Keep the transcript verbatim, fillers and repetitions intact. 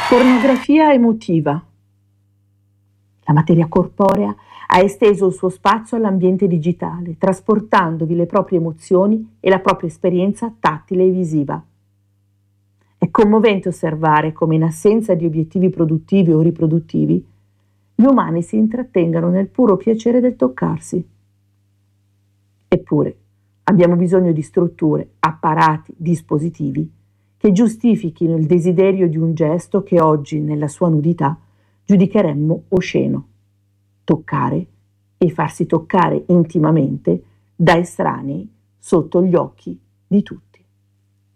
Pornografia emotiva. La materia corporea ha esteso il suo spazio all'ambiente digitale, trasportandovi le proprie emozioni e la propria esperienza tattile e visiva. È commovente osservare come, in assenza di obiettivi produttivi o riproduttivi, gli umani si intrattengano nel puro piacere del toccarsi. Eppure, abbiamo bisogno di strutture, apparati, dispositivi che giustifichino il desiderio di un gesto che oggi, nella sua nudità, giudicheremmo osceno: toccare e farsi toccare intimamente da estranei sotto gli occhi di tutti.